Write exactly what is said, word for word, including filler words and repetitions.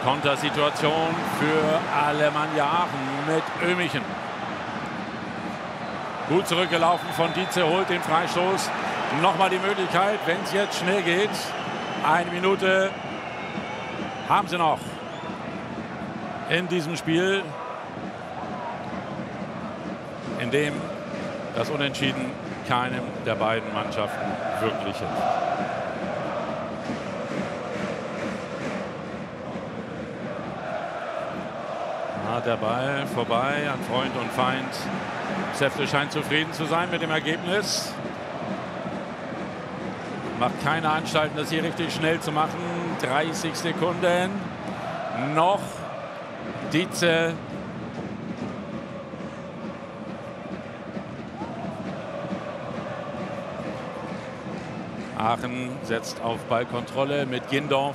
Kontersituation für Alemannia Aachen mit Ömichen. Gut zurückgelaufen von Dietze, holt den Freistoß. Nochmal die Möglichkeit, wenn es jetzt schnell geht. Eine Minute haben sie noch in diesem Spiel, in dem das Unentschieden keinem der beiden Mannschaften wirklich hilft. Ah, der Ball vorbei an Freund und Feind. Seftel scheint zufrieden zu sein mit dem Ergebnis. Macht keine Anstalten, das hier richtig schnell zu machen. dreißig Sekunden noch. Dietze. Aachen setzt auf Ballkontrolle mit Gindorf.